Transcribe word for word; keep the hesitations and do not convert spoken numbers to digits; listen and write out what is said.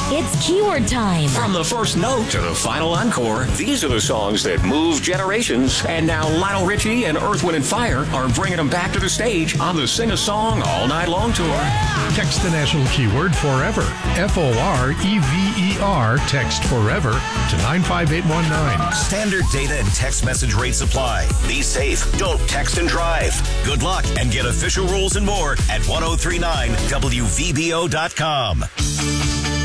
It's keyword time. From the first note to the final encore, these are the songs that move generations. And now Lionel Richie and Earth, Wind and Fire are bringing them back to the stage on the Sing a Song All Night Long tour. Text the national keyword FOREVER. F O R E V E R. Text FOREVER to nine five eight one nine. Standard data and text message rates apply. Be safe. Don't text and drive. Good luck and get official rules and more at ten thirty-nine W V B O dot com.